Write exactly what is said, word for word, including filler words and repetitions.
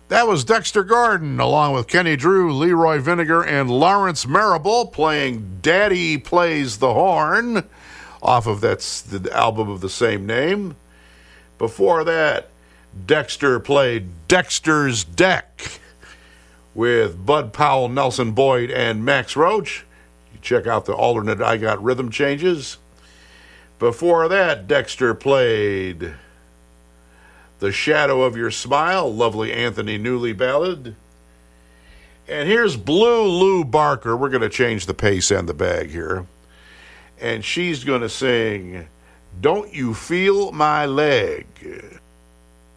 That was Dexter Gordon, along with Kenny Drew, Leroy Vinegar, and Lawrence Marable playing Daddy Plays the Horn, off of that's the album of the same name. Before that, Dexter played Dexter's Deck with Bud Powell, Nelson Boyd, and Max Roach. You check out the alternate I Got Rhythm Changes. Before that, Dexter played The Shadow of Your Smile, lovely Anthony Newley ballad. And here's Blue Lou Barker. We're going to change the pace and the bag here. And she's going to sing Don't You Feel My Leg?